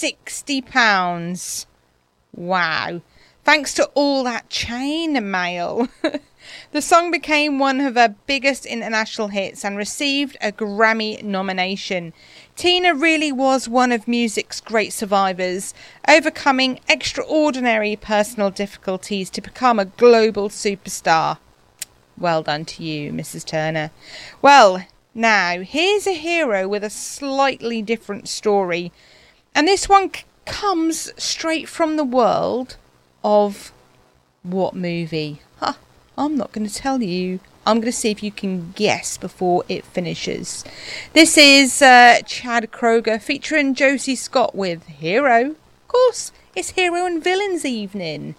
£60. Wow. Thanks to all that chain mail. The song became one of her biggest international hits and received a Grammy nomination. Tina really was one of music's great survivors, overcoming extraordinary personal difficulties to become a global superstar. Well done to you, Mrs. Turner. Well, now, here's a hero with a slightly different story. And this one comes straight from the world of what movie? I'm not going to tell you. I'm going to see if you can guess before it finishes. This is Chad Kroeger featuring Josie Scott with Hero. Of course, it's Hero and Villains Evening.